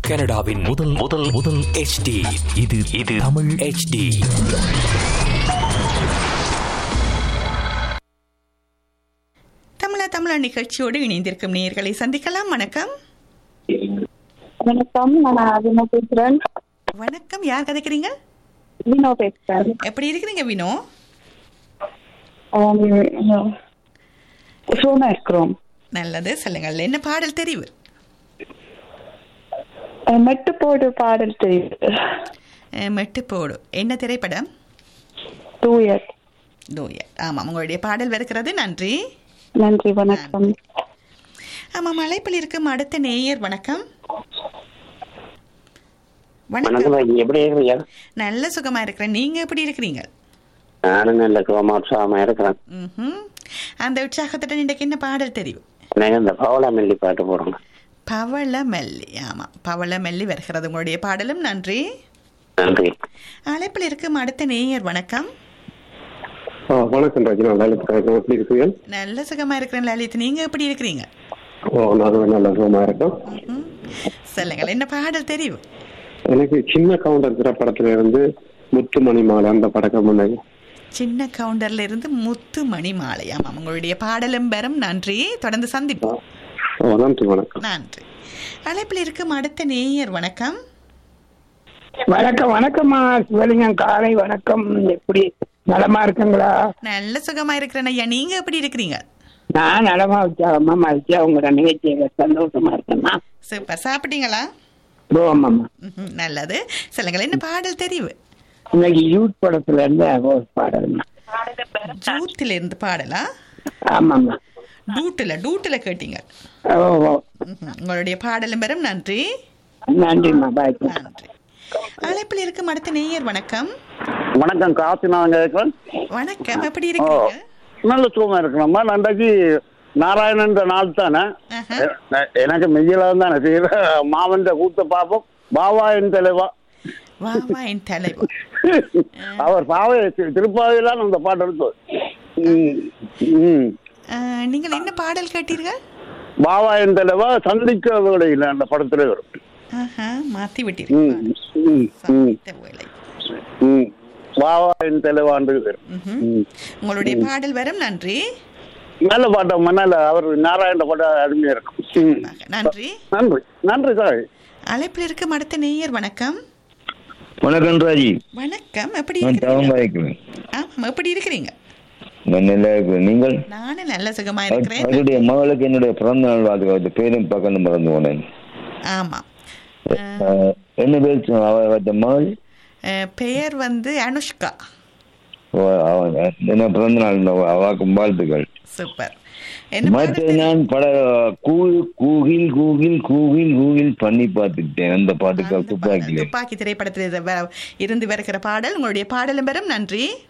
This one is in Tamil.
கனடாவின் முதல் முதல் முதல் HD. இது தமிழ் HD. தமிழா நிகழ்ச்சியோடு இணைந்திருக்கும் நேயர்களை சந்திக்கலாம். வணக்கம். வணக்கம், நான் வினோ பேசுறேன். வணக்கம், யார் கதைக்கிறீங்க? வினோ பேசுறேன். எப்படி இருக்கிறீங்க வினோ? சோனா இருக்கிறோம். நல்லது, சொல்லுங்கள். என்ன பாடல் தெரிவு? மெட்டுப்போடு பாடல் தெரியுது. மெட்டுப்போடு என்ன திரைப்படம்? தூயர். ஆமாம், உங்களுடைய பாடல் வருகிறது. நன்றி. நன்றி, வணக்கம். ஆமாம், அழைப்பில் இருக்கும் அடுத்த நேயர். வணக்கம். வணக்கம். எப்படி இருக்கிறீங்க? நல்ல சுகமா இருக்கிறேன். நீங்க எப்படி இருக்கிறீங்க? நானும் நல்ல சுகமா இருக்கிறேன். அந்த உற்சாகத்துடன் இன்றைக்கு என்ன பாடல் தெரியும்? இந்த பவளமல்லி பாட்டு போடுங்க. பவளமல்லி. ஆமா, பவளமல்லி வருகிறது உங்களுடைய பாடலும். நன்றி. நன்றி. அழைப்பில் இருக்கும் அடுத்த நேயர். வணக்கம். வணக்கம் ராஜினா, எப்படி இருக்கீங்க? நல்ல சுகமா இருக்கிறேன் லலித். நீங்க எப்படி இருக்கிறீங்க? நல்ல சுகமா இருக்கோம். சொல்லுங்கள், என்ன பாடல் தெரியும்? எனக்கு சின்ன கவுண்டர் திரைப்படத்துல இருந்து முத்துமணி மாலை அந்த படக்கம் முன்னாடி. சின்ன கவுண்டர்ல இருந்து முத்துமணி மாலை. ஆமாம், உங்களுடைய பாடலும் பெறும். நன்றி. தொடர்ந்து சந்திப்போம். நன்றி, வணக்கம். நன்றி. அழைப்பில் இருக்கும் அடுத்த நேயர். வணக்கம். வணக்கம். வணக்கம்மா சிவலிங்கம், காலை வணக்கம். எப்படி நலமா இருக்குங்களா? நல்ல சுகமா இருக்கிறேன் ஐயா. நீங்க எப்படி இருக்கிறீங்க? நான் நலமா உற்சாகமா மதிச்சா உங்களோட நிகழ்ச்சியை சந்தோஷமா இருக்கேன்னா. சூப்பர். சாப்பிட்டீங்களா? நல்லது. சொல்லுங்கள், என்ன பாடல் தெரிவு? இன்னைக்கு யூத் படத்துல இருந்து ஒரு பாடல். ஜூத்துல இருந்து பாடலா? ஆமாம்மா. டூட்டுல கேட்டீங்க. உங்களுடைய பாடலும் பெறும். நன்றி. நன்றிம்மா, பாய். நன்றி. அழைப்பில் இருக்கும் அடுத்த நேயர். வணக்கம். வணக்கம், காசினாங்க. வணக்கம், எப்படி இருக்கீங்க? நல்ல சுகமா இருக்கணும்மா. நன்றைக்கு நாராயணன் நாள் தானே, எனக்கு மெய்யில தானே மாவன் கூத்த பாப்போம். பாவா என் தலைவா. வாவா என் தலைவா. அவர் பாவை திருப்பாவையிலான அந்த பாட்டு எடுத்தோம். நீங்கள் என்ன பாடல் கேட்டீர்கள்? பாவா என் தலைவா சந்திக்க வேலையில் அந்த படத்துல வரும். மாத்தி விட்டீர்கள். பாவா என் தலைவாண்டு உங்களுடைய பாடல் வரும். நன்றி. நல்ல பாட்டம் மண்ணால அவர் நாராயண பாட்ட அருமையா இருக்கும். நன்றி. நன்றி. நன்றி சார். அழைப்பில் இருக்கும் அடுத்த நேயர். வணக்கம். வணக்கம் ராஜி. வணக்கம், எப்படி இருக்கீங்க? எப்படி இருக்கிறீங்க? நீங்கள்? நானும் நல்ல சுகமா இருக்கிறேன். என்னுடைய மகளுக்கு என்னுடைய பிறந்த நாள் வாழ்த்து. பேரும் பக்கம் மறந்து போனேன். ஆமா. என்ன பேர் மகள்? பெயர் வந்து அனுஷ்கா. என்ன பிறந்த நாள் அவாக்கும் வாழ்த்துக்கள். சூப்பர். நான் கூகில் கூகில் கூகில் கூகில் பண்ணி பார்த்துட்டேன். அந்த பாட்டுக்கு துப்பாக்கி திரைப்படத்தில் இருந்து வருகிற பாடல். உங்களுடைய பாடலும் பெறும். நன்றி.